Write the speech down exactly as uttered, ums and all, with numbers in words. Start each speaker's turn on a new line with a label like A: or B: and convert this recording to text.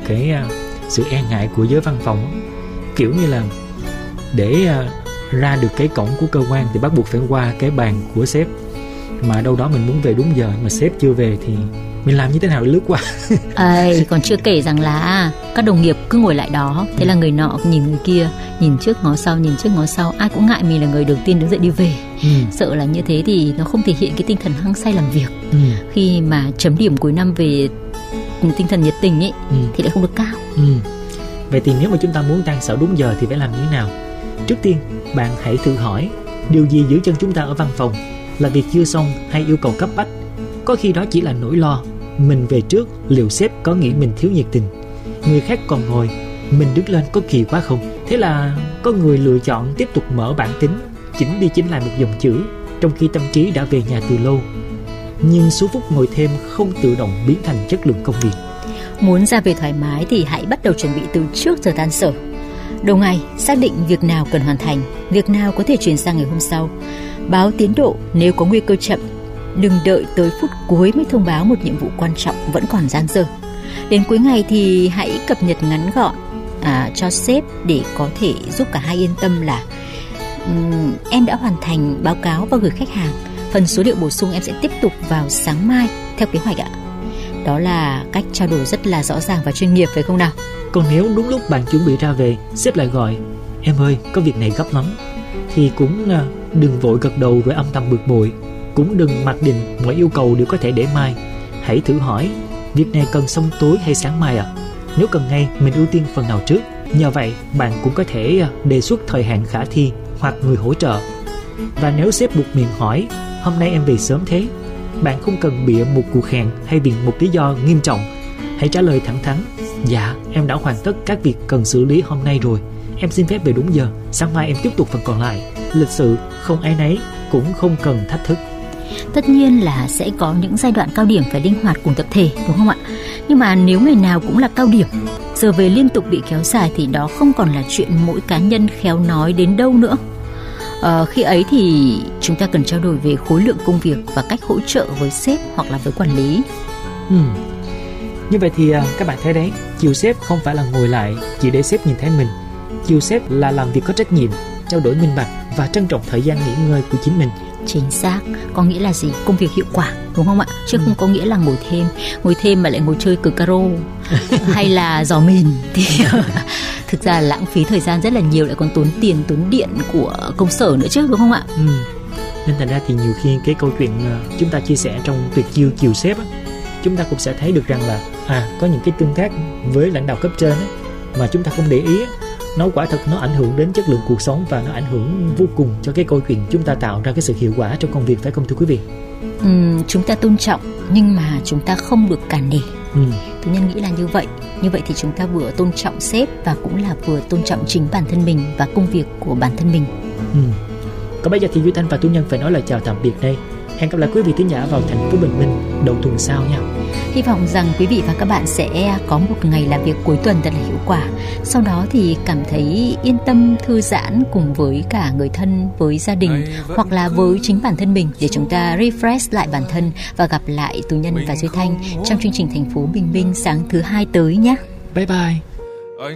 A: cái uh, sự e ngại của giới văn phòng. Kiểu như là để uh, ra được cái cổng của cơ quan thì bắt buộc phải qua cái bàn của sếp, mà đâu đó mình muốn về đúng giờ mà sếp chưa về thì mình làm như thế nào để lướt qua.
B: Ây, còn chưa kể rằng là các đồng nghiệp cứ ngồi lại đó, thế là người nọ nhìn người kia, nhìn trước ngó sau, nhìn trước ngó sau, ai cũng ngại mình là người đầu tiên đứng dậy đi về. ừ. Sợ là như thế thì nó không thể hiện cái tinh thần hăng say làm việc. ừ. Khi mà chấm điểm cuối năm về tinh thần nhiệt tình ấy, ừ. thì lại không được cao.
A: ừ. Vậy thì nếu mà chúng ta muốn tan sở đúng giờ thì phải làm như thế nào? Trước tiên, bạn hãy tự hỏi điều gì giữ chân chúng ta ở văn phòng, là việc chưa xong hay yêu cầu cấp bách. Có khi đó chỉ là nỗi lo mình về trước liệu sếp có nghĩ mình thiếu nhiệt tình, người khác còn ngồi, mình đứng lên có kỳ quá không. Thế là có người lựa chọn tiếp tục mở bản tính, chỉnh đi chỉnh lại một dòng chữ, trong khi tâm trí đã về nhà từ lâu. Nhưng số phút ngồi thêm không tự động biến thành chất lượng công việc.
B: Muốn ra về thoải mái thì hãy bắt đầu chuẩn bị từ trước giờ tan sở. Đầu ngày xác định việc nào cần hoàn thành, việc nào có thể chuyển sang ngày hôm sau. Báo tiến độ nếu có nguy cơ chậm. Đừng đợi tới phút cuối mới thông báo một nhiệm vụ quan trọng vẫn còn dang dở. Đến cuối ngày thì hãy cập nhật ngắn gọn à, cho sếp để có thể giúp cả hai yên tâm là um, em đã hoàn thành báo cáo và gửi khách hàng. Phần số liệu bổ sung em sẽ tiếp tục vào sáng mai theo kế hoạch ạ. Đó là cách trao đổi rất là rõ ràng và chuyên nghiệp, phải không nào?
A: Còn nếu đúng lúc bạn chuẩn bị ra về, sếp lại gọi em ơi có việc này gấp lắm, thì cũng đừng vội gật đầu rồi âm thầm bực bội. Cũng đừng mặc định mọi yêu cầu đều có thể để mai. Hãy thử hỏi việc này cần xong tối hay sáng mai ạ? À? Nếu cần ngay, mình ưu tiên phần nào trước. Nhờ vậy bạn cũng có thể đề xuất thời hạn khả thi hoặc người hỗ trợ. Và nếu sếp buộc miệng hỏi hôm nay em về sớm thế, bạn không cần bịa một cuộc hẹn hay viện một lý do nghiêm trọng. Hãy trả lời thẳng thắn: dạ em đã hoàn tất các việc cần xử lý hôm nay rồi, em xin phép về đúng giờ, sáng mai em tiếp tục phần còn lại. Lịch sự, không áy náy, cũng không cần thách thức.
B: Tất nhiên là sẽ có những giai đoạn cao điểm phải linh hoạt cùng tập thể, đúng không ạ? Nhưng mà nếu ngày nào cũng là cao điểm, giờ về liên tục bị kéo dài thì đó không còn là chuyện mỗi cá nhân khéo nói đến đâu nữa. À, khi ấy thì chúng ta cần trao đổi về khối lượng công việc và cách hỗ trợ với sếp hoặc là với quản lý.
A: Ừ. Như vậy thì các bạn thấy đấy, chiều sếp không phải là ngồi lại chỉ để sếp nhìn thấy mình. Chiều sếp là làm việc có trách nhiệm, trao đổi minh bạch và trân trọng thời gian nghỉ ngơi của chính mình.
B: Chính xác, có nghĩa là gì? Công việc hiệu quả, đúng không ạ? Chứ ừ. không có nghĩa là ngồi thêm, ngồi thêm mà lại ngồi chơi cờ caro hay là giò mìn thì thực ra là lãng phí thời gian rất là nhiều, lại còn tốn tiền, tốn điện của công sở nữa chứ, đúng không ạ?
A: Ừ. Nên thành ra thì nhiều khi cái câu chuyện chúng ta chia sẻ trong tuyệt chiêu chiều sếp á, chúng ta cũng sẽ thấy được rằng là à có những cái tương tác với lãnh đạo cấp trên á, mà chúng ta không để ý á, nó quả thật nó ảnh hưởng đến chất lượng cuộc sống và nó ảnh hưởng vô cùng cho cái câu chuyện chúng ta tạo ra cái sự hiệu quả trong công việc, phải không thưa quý vị?
B: Ừ, chúng ta tôn trọng nhưng mà chúng ta không được cản nể. Ừ. Tôi nhân nghĩ là như vậy. Như vậy thì chúng ta vừa tôn trọng sếp và cũng là vừa tôn trọng chính bản thân mình và công việc của bản thân mình.
A: Ừ. Còn bây giờ thì Duy Thanh và Tú Nhân phải nói lời chào tạm biệt đây. Hẹn gặp lại quý vị thính giả vào thành phố Bình Minh đầu tuần sau nha.
B: Hy vọng rằng quý vị và các bạn sẽ có một ngày làm việc cuối tuần thật là hiệu quả. Sau đó thì cảm thấy yên tâm, thư giãn cùng với cả người thân, với gia đình hoặc là với chính bản thân mình để chúng ta refresh lại bản thân và gặp lại Tú Nhân và Duy Thanh trong chương trình Thành phố Bình Minh sáng thứ hai tới nhé.
A: Bye bye.